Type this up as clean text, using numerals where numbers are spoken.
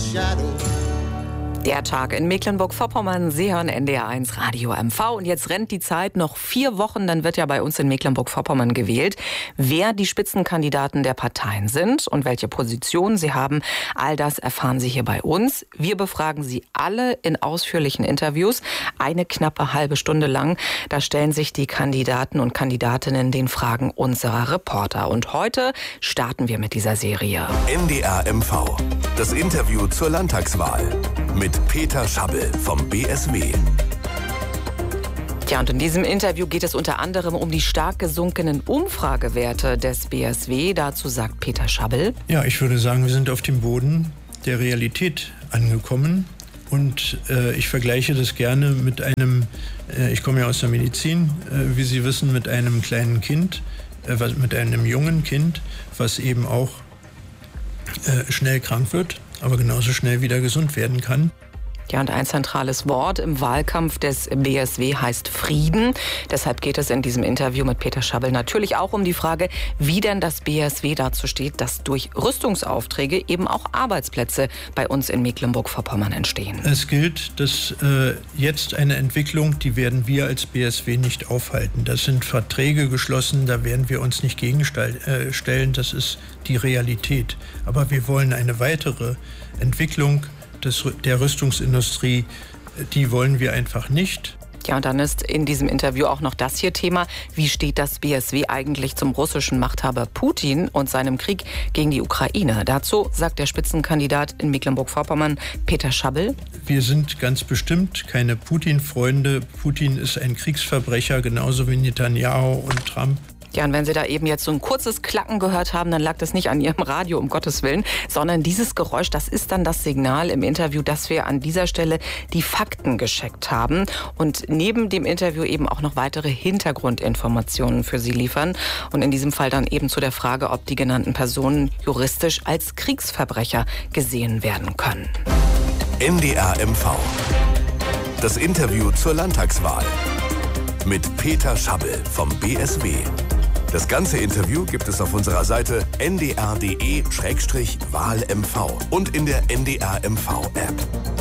shadow. Der Tag in Mecklenburg-Vorpommern. Sie hören NDR1 Radio MV. Und jetzt rennt die Zeit. Noch 4 Wochen, dann wird ja bei uns in Mecklenburg-Vorpommern gewählt. Wer die Spitzenkandidaten der Parteien sind und welche Positionen sie haben, all das erfahren Sie hier bei uns. Wir befragen Sie alle in ausführlichen Interviews. Eine knappe halbe Stunde lang. Da stellen sich die Kandidaten und Kandidatinnen den Fragen unserer Reporter. Und heute starten wir mit dieser Serie. NDR MV. Das Interview zur Landtagswahl. Mit Peter Schabbel vom BSW. Ja, und in diesem Interview geht es unter anderem um die stark gesunkenen Umfragewerte des BSW. Dazu sagt Peter Schabbel: Ja, ich würde sagen, wir sind auf dem Boden der Realität angekommen. Und ich vergleiche das gerne mit einem, ich komme ja aus der Medizin, wie Sie wissen, mit einem kleinen Kind, mit einem jungen Kind, was eben auch schnell krank wird, aber genauso schnell wieder gesund werden kann. Ja, und ein zentrales Wort im Wahlkampf des BSW heißt Frieden. Deshalb geht es in diesem Interview mit Peter Schabbel natürlich auch um die Frage, wie denn das BSW dazu steht, dass durch Rüstungsaufträge eben auch Arbeitsplätze bei uns in Mecklenburg-Vorpommern entstehen. Es gilt, dass jetzt eine Entwicklung, die werden wir als BSW nicht aufhalten. Das sind Verträge geschlossen, da werden wir uns nicht gegenstellen. Das ist die Realität. Aber wir wollen eine weitere Entwicklung der Rüstungsindustrie, die wollen wir einfach nicht. Ja, und dann ist in diesem Interview auch noch das hier Thema: Wie steht das BSW eigentlich zum russischen Machthaber Putin und seinem Krieg gegen die Ukraine? Dazu sagt der Spitzenkandidat in Mecklenburg-Vorpommern, Peter Schabbel: Wir sind ganz bestimmt keine Putin-Freunde. Putin ist ein Kriegsverbrecher, genauso wie Netanyahu und Trump. Ja, und wenn Sie da eben jetzt so ein kurzes Klacken gehört haben, dann lag das nicht an Ihrem Radio, um Gottes Willen, sondern dieses Geräusch, das ist dann das Signal im Interview, dass wir an dieser Stelle die Fakten gecheckt haben und neben dem Interview eben auch noch weitere Hintergrundinformationen für Sie liefern. Und in diesem Fall dann eben zu der Frage, ob die genannten Personen juristisch als Kriegsverbrecher gesehen werden können. NDR MV. Das Interview zur Landtagswahl. Mit Peter Schabbel vom BSW. Das ganze Interview gibt es auf unserer Seite ndr.de/wahlmv und in der NDR MV App.